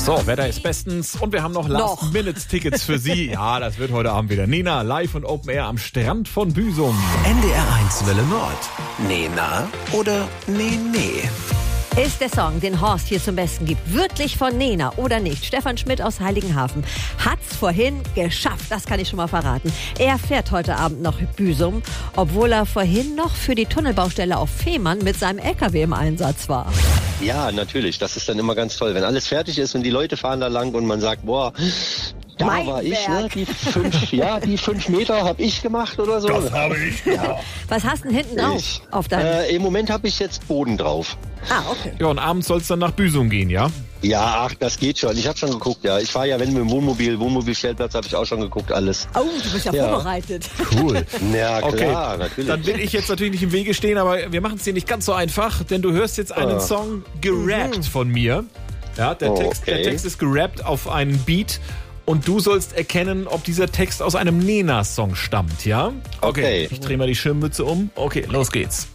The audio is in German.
So, Wetter ist bestens und wir haben noch Last-Minute-Tickets für Sie. Ja, das wird heute Abend wieder. Nena, live und Open Air am Strand von Büsum. NDR 1 Welle Nord. Nena oder Nee. Ist der Song, den Horst hier zum Besten gibt, wirklich von Nena oder nicht? Stefan Schmidt aus Heiligenhafen hat's vorhin geschafft, das kann ich schon mal verraten. Er fährt heute Abend nach Büsum, obwohl er vorhin noch für die Tunnelbaustelle auf Fehmarn mit seinem LKW im Einsatz war. Ja, natürlich, das ist dann immer ganz toll, wenn alles fertig ist und die Leute fahren da lang und man sagt, boah, da mein war ich, Werk. ne? Die 5 Meter habe ich gemacht oder so. Das habe ich. Ja. Was hast du denn hinten drauf? Auf deinem? Im Moment habe ich jetzt Boden drauf. Okay. Ja, und abends soll es dann nach Büsum gehen, ja? Ja, ach, das geht schon. Ich habe schon geguckt, ja. Ich fahre ja, wenn mit dem Wohnmobilstellplatz habe ich auch schon geguckt, alles. Oh, du bist ja vorbereitet. Cool. Ja, klar, Okay, natürlich. dann will ich jetzt natürlich nicht im Wege stehen, aber wir machen es dir nicht ganz so einfach, denn du hörst jetzt einen Song gerappt von mir. Ja, der Text ist gerappt auf einen Beat und du sollst erkennen, ob dieser Text aus einem Nena-Song stammt, ja? Okay. Ich drehe mal die Schirmmütze um. Okay, los geht's.